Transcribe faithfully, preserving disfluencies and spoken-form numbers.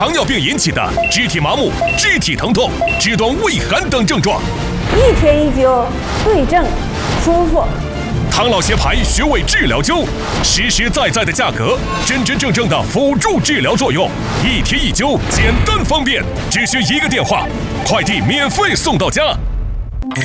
糖尿病引起的肢体麻木、肢体疼痛、肢端畏寒等症状。 一贴一灸，对症舒服。 唐老协牌穴位治疗灸，实实在在的价格，真真正正的辅助治疗作用，一贴一灸，简单方便，只需一个电话，快递免费送到家。